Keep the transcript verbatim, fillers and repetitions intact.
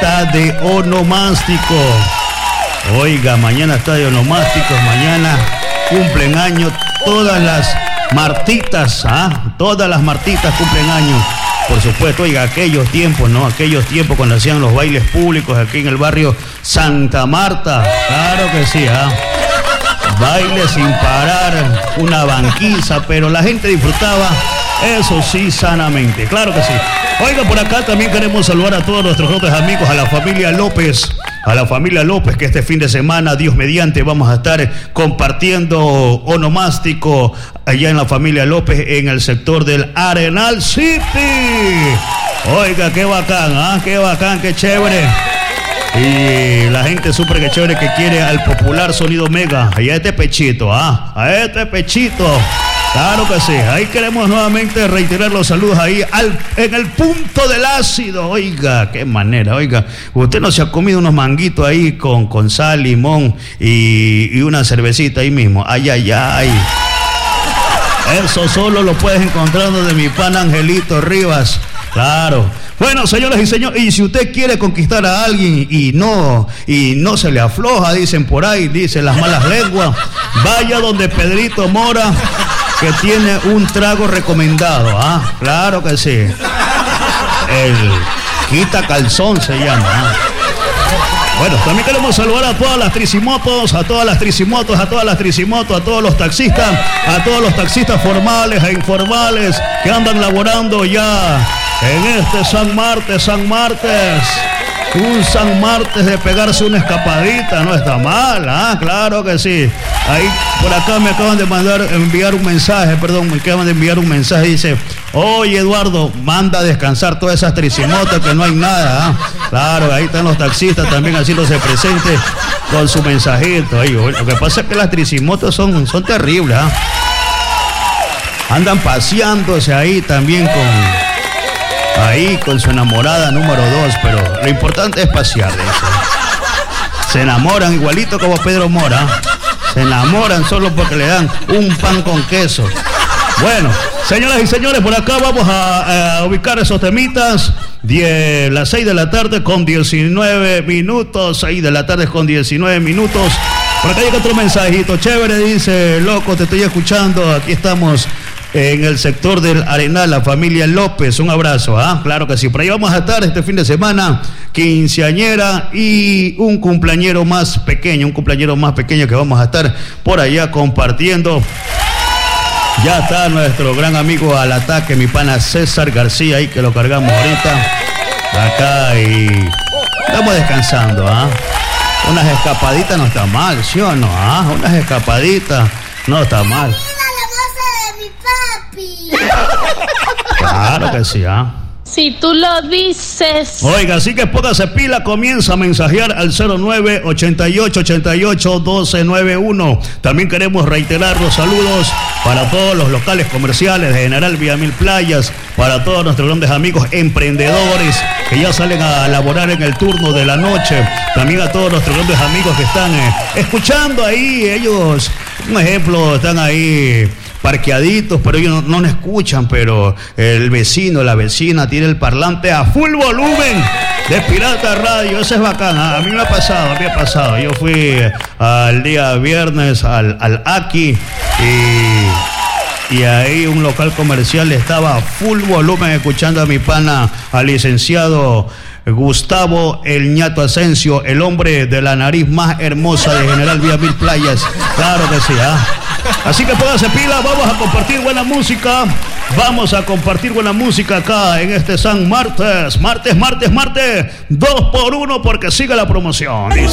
está de onomástico. Oiga, mañana está de onomásticos, mañana cumplen año todas las Martitas, ¿ah? Todas las Martitas cumplen año. Por supuesto, oiga, aquellos tiempos, ¿no? Aquellos tiempos cuando hacían los bailes públicos aquí en el barrio Santa Marta. Claro que sí, ¿ah? Baile sin parar, una banquiza, pero la gente disfrutaba, eso sí, sanamente. Claro que sí. Oiga, por acá también queremos saludar a todos nuestros otros amigos, a la familia López. A la familia López, que este fin de semana, Dios mediante, vamos a estar compartiendo onomástico allá en la familia López en el sector del Arenal City. Oiga, qué bacán, ¿ah? Qué bacán, qué chévere. Y la gente súper que chévere que quiere al popular sonido Mega. Y a este pechito, ¿ah? A este pechito. Claro que sí. Ahí queremos nuevamente reiterar los saludos ahí al, en el punto del ácido. Oiga, qué manera, oiga. Usted no se ha comido unos manguitos ahí con, con sal, limón y, y una cervecita ahí mismo. Ay, ay, ay. Eso solo lo puedes encontrar de mi pan Angelito Rivas. Claro. Bueno, señoras y señores, y si usted quiere conquistar a alguien y no, y no se le afloja, dicen por ahí, dicen las malas lenguas, vaya donde Pedrito Mora, que tiene un trago recomendado, ¿ah? Claro que sí. El quita calzón se llama, ¿ah? Bueno, también queremos saludar a todas las tricimotos, a todas las tricimotos, a todas las tricimotos, a todos los taxistas, a todos los taxistas formales e informales que andan laborando ya en este San Martes, San Martes. Un San Martes de pegarse una escapadita, no está mal, ah, claro que sí. Ahí, por acá me acaban de mandar, enviar un mensaje, perdón, me acaban de enviar un mensaje, dice, oye Eduardo, manda a descansar todas esas tricimotas que no hay nada, ah. Claro, ahí están los taxistas también haciéndose presentes con su mensajito. Ahí, lo que pasa es que las tricimotas son, son terribles, ah. Andan paseándose ahí también con... Ahí con su enamorada número dos, pero lo importante es pasear, dice. Se enamoran igualito como Pedro Mora. Se enamoran solo porque le dan un pan con queso. Bueno, señoras y señores, por acá vamos a, a ubicar esos temitas. Die, las seis de la tarde con diecinueve minutos. seis de la tarde con diecinueve minutos. Por acá llega otro mensajito. Chévere, dice, loco, te estoy escuchando. Aquí estamos en el sector del Arenal, la familia López. Un abrazo, ¿ah? Claro que sí. Por ahí vamos a estar este fin de semana, quinceañera y un cumpleañero más pequeño, un cumpleañero más pequeño que vamos a estar por allá compartiendo. Ya está nuestro gran amigo al ataque, mi pana César García, ahí que lo cargamos ahorita. Acá y estamos descansando, ¿ah? Unas escapaditas no está mal, ¿sí o no? ¿Ah? Unas escapaditas no está mal. Claro que sí, ¿ah? Si tú lo dices. Oiga, así que póngase pila, comienza a mensajear al cero nueve ochenta y ocho ochenta y ocho doce noventa y uno. También queremos reiterar los saludos para todos los locales comerciales de General Villamil Playas, para todos nuestros grandes amigos emprendedores que ya salen a laborar en el turno de la noche. También a todos nuestros grandes amigos que están eh, escuchando ahí, ellos, un ejemplo, están ahí parqueaditos, pero ellos no, no nos escuchan, pero el vecino, la vecina tiene el parlante a full volumen de Pirata Radio. Eso es bacán, a mí me ha pasado, a mí me ha pasado. Yo fui al día viernes al, al Aki y, y ahí un local comercial estaba a full volumen escuchando a mi pana, al licenciado Gustavo El Ñato Asensio, el hombre de la nariz más hermosa de General Villamil Playas. Claro que sí, ¿ah? Así que pónganse pila, vamos a compartir buena música. Vamos a compartir buena música acá en este San Martes. Martes, martes, martes. Dos por uno porque sigue la promoción. Dice.